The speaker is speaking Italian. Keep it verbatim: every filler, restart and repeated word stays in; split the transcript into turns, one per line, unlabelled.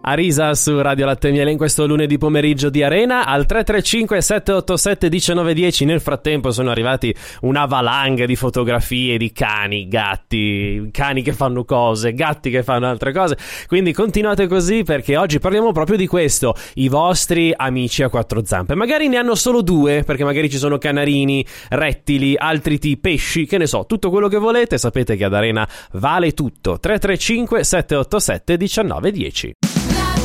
Arisa su Radio Latte e Miele in questo lunedì pomeriggio di Arena al tre tre cinque sette otto sette uno nove uno zero. Nel frattempo sono arrivati una valanga di fotografie di cani, gatti, cani che fanno cose, gatti che fanno altre cose, quindi continuate così perché oggi parliamo proprio di questo, i vostri amici a quattro zampe. Magari ne hanno solo due, perché magari ci sono canarini, rettili, altri tipi, pesci, che ne so, tutto quello che volete. Sapete che ad Arena vale tutto. Tre tre cinque sette otto sette uno nove uno zero.